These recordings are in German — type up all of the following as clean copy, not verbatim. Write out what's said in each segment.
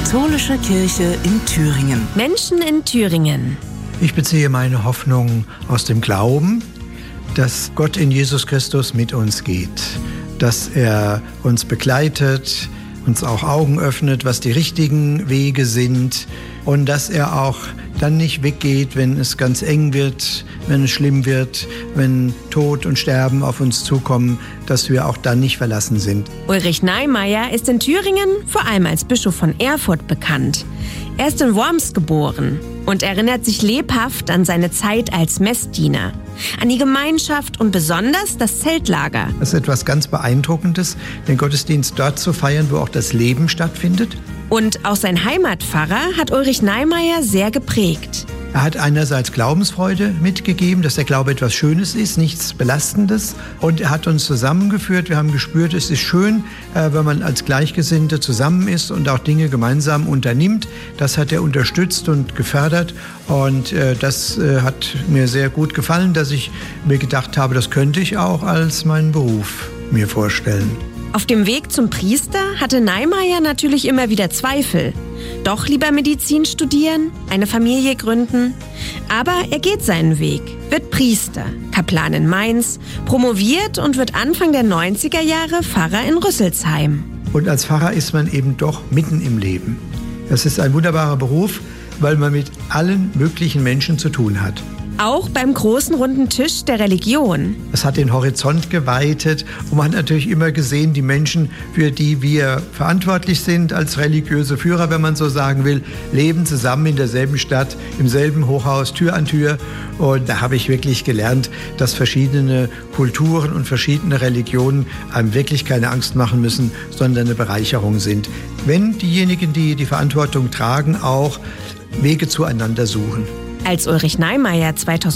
Katholische Kirche in Thüringen. Menschen in Thüringen. Ich beziehe meine Hoffnung aus dem Glauben, dass Gott in Jesus Christus mit uns geht, dass er uns begleitet, uns auch Augen öffnet, was die richtigen Wege sind und dass er auch dann nicht weggeht, wenn es ganz eng wird, wenn es schlimm wird, wenn Tod und Sterben auf uns zukommen, dass wir auch dann nicht verlassen sind. Ulrich Neimeyer ist in Thüringen vor allem als Bischof von Erfurt bekannt. Er ist in Worms geboren und erinnert sich lebhaft an seine Zeit als Messdiener, an die Gemeinschaft und besonders das Zeltlager. Das ist etwas ganz Beeindruckendes, den Gottesdienst dort zu feiern, wo auch das Leben stattfindet. Und auch sein Heimatpfarrer hat Ulrich Neimeyer sehr geprägt. Er hat einerseits Glaubensfreude mitgegeben, dass der Glaube etwas Schönes ist, nichts Belastendes. Und er hat uns zusammengeführt. Wir haben gespürt, es ist schön, wenn man als Gleichgesinnte zusammen ist und auch Dinge gemeinsam unternimmt. Das hat er unterstützt und gefördert. Und das hat mir sehr gut gefallen, dass ich mir gedacht habe, das könnte ich auch als meinen Beruf mir vorstellen. Auf dem Weg zum Priester hatte Neimeyer natürlich immer wieder Zweifel. Doch lieber Medizin studieren, eine Familie gründen. Aber er geht seinen Weg, wird Priester, Kaplan in Mainz, promoviert und wird Anfang der 90er Jahre Pfarrer in Rüsselsheim. Und als Pfarrer ist man eben doch mitten im Leben. Das ist ein wunderbarer Beruf, weil man mit allen möglichen Menschen zu tun hat. Auch beim großen runden Tisch der Religion. Es hat den Horizont geweitet und man hat natürlich immer gesehen, die Menschen, für die wir verantwortlich sind als religiöse Führer, wenn man so sagen will, leben zusammen in derselben Stadt, im selben Hochhaus, Tür an Tür. Und da habe ich wirklich gelernt, dass verschiedene Kulturen und verschiedene Religionen einem wirklich keine Angst machen müssen, sondern eine Bereicherung sind. Wenn diejenigen, die die Verantwortung tragen, auch Wege zueinander suchen. Als Ulrich Neimeyer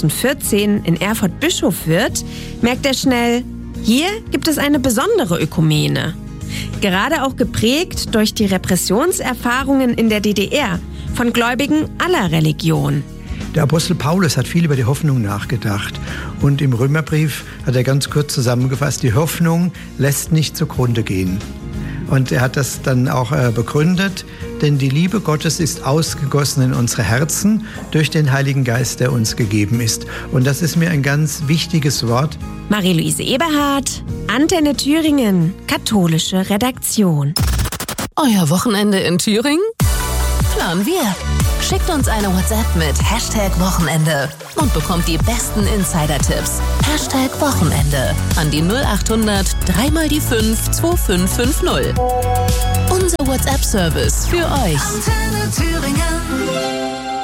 2014 in Erfurt Bischof wird, merkt er schnell, hier gibt es eine besondere Ökumene. Gerade auch geprägt durch die Repressionserfahrungen in der DDR von Gläubigen aller Religionen. Der Apostel Paulus hat viel über die Hoffnung nachgedacht. Und im Römerbrief hat er ganz kurz zusammengefasst, die Hoffnung lässt nicht zugrunde gehen. Und er hat das dann auch begründet, denn die Liebe Gottes ist ausgegossen in unsere Herzen durch den Heiligen Geist, der uns gegeben ist. Und das ist mir ein ganz wichtiges Wort. Marie-Louise Eberhardt, Antenne Thüringen, katholische Redaktion. Euer Wochenende in Thüringen? Planen wir. Schickt uns eine WhatsApp mit #Wochenende und bekommt die besten Insider-Tipps. #Wochenende an die 0800 3 mal die 5 2550. Unser WhatsApp-Service für euch. Antenne Thüringen.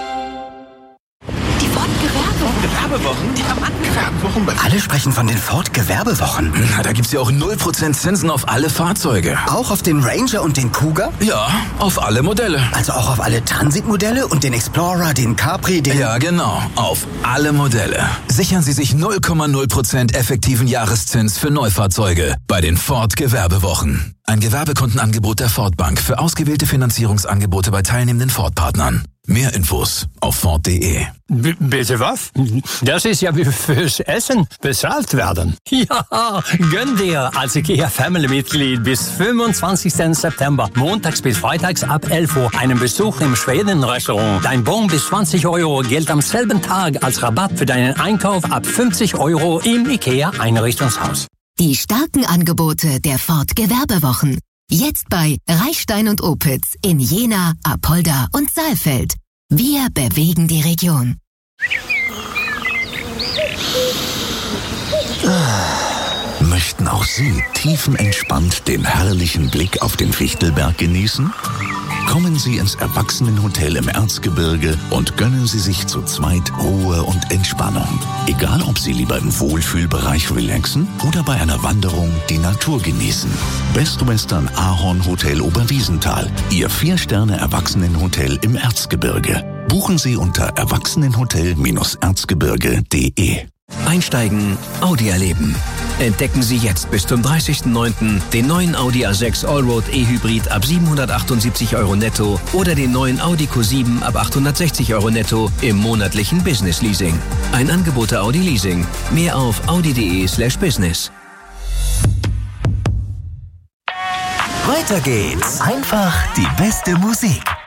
Gewerbewochen? Die haben Gewerbewochen. Alle sprechen von den Ford-Gewerbewochen. Na, da gibt's ja auch 0% Zinsen auf alle Fahrzeuge. Auch auf den Ranger und den Kuga? Ja, auf alle Modelle. Also auch auf alle Transit-Modelle und den Explorer, den Capri, den... Ja, genau. Auf alle Modelle. Sichern Sie sich 0,0% effektiven Jahreszins für Neufahrzeuge bei den Ford-Gewerbewochen. Ein Gewerbekundenangebot der Ford Bank für ausgewählte Finanzierungsangebote bei teilnehmenden Ford-Partnern. Mehr Infos auf Ford.de. Bitte was? Das ist ja wie fürs Essen bezahlt werden. Ja, gönn dir als IKEA-Family-Mitglied bis 25. September, montags bis freitags ab 11 Uhr, einen Besuch im Schweden-Restaurant. Dein Bon bis 20 € gilt am selben Tag als Rabatt für deinen Einkauf ab 50 € im IKEA-Einrichtungshaus. Die starken Angebote der Ford Gewerbewochen. Jetzt bei Reichstein und Opitz in Jena, Apolda und Saalfeld. Wir bewegen die Region. Möchten auch Sie tiefenentspannt den herrlichen Blick auf den Fichtelberg genießen? Kommen Sie ins Erwachsenenhotel im Erzgebirge und gönnen Sie sich zu zweit Ruhe und Entspannung. Egal, ob Sie lieber im Wohlfühlbereich relaxen oder bei einer Wanderung die Natur genießen. Best Western Ahorn Hotel Oberwiesenthal, Ihr 4-Sterne-Erwachsenenhotel im Erzgebirge. Buchen Sie unter erwachsenenhotel-erzgebirge.de. Einsteigen, Audi erleben. Entdecken Sie jetzt bis zum 30.09. den neuen Audi A6 Allroad E-Hybrid ab 778 € netto oder den neuen Audi Q7 ab 860 € netto im monatlichen Business Leasing. Ein Angebot der Audi Leasing. Mehr auf audi.de/business. Weiter geht's. Einfach die beste Musik.